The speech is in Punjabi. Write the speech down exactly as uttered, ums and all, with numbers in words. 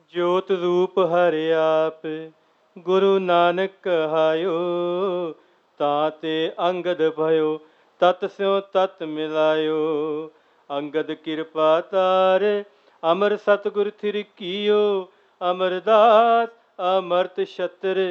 ਜੋਤ ਰੂਪ ਹਰਿ ਆਪ ਗੁਰੂ ਨਾਨਕ ਕਹਾਇਓ। ਤਾਂ ਤੇ ਅੰਗਦ ਭਇਓ ਤਤ ਸਿਉ ਤਤ ਮਿਲਾਇਓ। ਅੰਗਦ ਕਿਰਪਾ ਤਾਰ ਅਮਰ ਸਤਿਗੁਰ ਥਿਰ ਕੀਓ। ਅਮਰਦਾਸ ਅਮਰਤ ਛਤਰ